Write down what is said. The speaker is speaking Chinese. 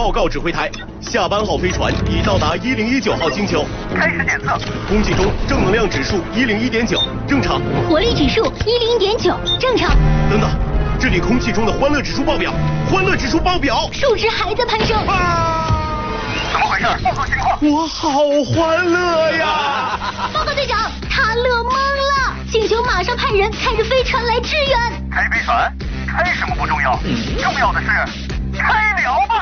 报告指挥台，下班号飞船已到达1019号星球， 开始检测。 空气中正能量指数101.9，正常。 活力指数101.9，正常。 等等，这里空气中的欢乐指数爆表，欢乐指数爆表， 数值还在攀升。 怎么回事？报告情况。 我好欢乐呀！ 报告队长，他乐懵了，星球马上派人开着飞船来支援。 开飞船？开什么不重要，重要的是开聊吧。